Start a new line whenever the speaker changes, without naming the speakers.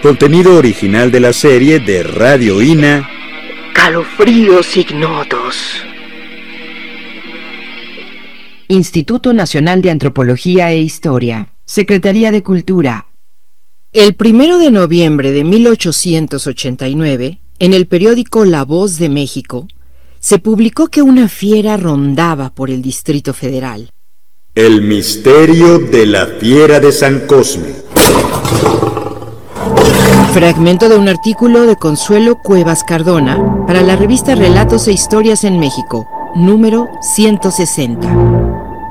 Contenido original de la serie de Radio INA.
Calofríos ignotos.
Instituto Nacional de Antropología e Historia, Secretaría de Cultura. El 1 de noviembre de 1889, en el periódico La Voz de México, se publicó que una fiera rondaba por el Distrito Federal.
El misterio de la fiera de San Cosme.
Fragmento de un artículo de Consuelo Cuevas Cardona para la revista Relatos e Historias en México, número 160.